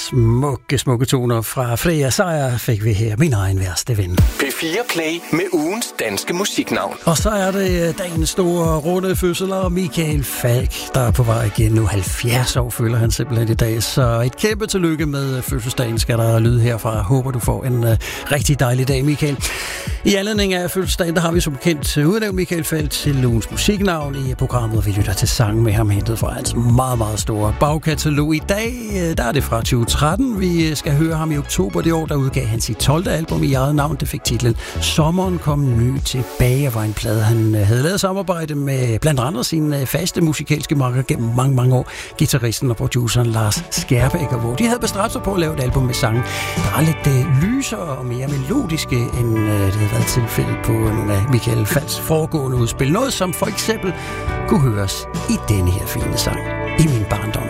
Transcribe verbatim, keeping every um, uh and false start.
Smukke, smukke toner fra Freja Sejer fik vi her, min egen værste ven. P fire Play med ugens danske musiknavn. Og så er det dagens store runde fødseler, Michael Falch, der er på vej igen nu. halvfjerds år føler han simpelthen i dag, så et kæmpe tillykke med fødselsdagen skal der lyde herfra. Jeg håber, du får en uh, rigtig dejlig dag, Michael. I anledning af fødselsdagen, der har vi som bekendt udnævnt Michael Falch til ugens musiknavn i programmet, hvor vi lytter til sange med ham hentet fra hans meget, meget store bagkatalog. I dag, der er det fra tyve tretten. Vi skal høre ham i oktober det år, der udgav han sit tolvte album i eget navn. Det fik titlen Sommeren kom ny tilbage, var en plade, han havde lavet samarbejde med blandt andre sin faste musikalske makker gennem mange, mange år, guitaristen og produceren Lars Skærbæk, hvor de havde bestræbt sig på at lave et album med sange, der er lidt lysere og mere melodiske, end det havde været tilfældet på nogle af Michael Falchs foregående udspil. Noget, som for eksempel kunne høres i denne her fine sang, I min barndom.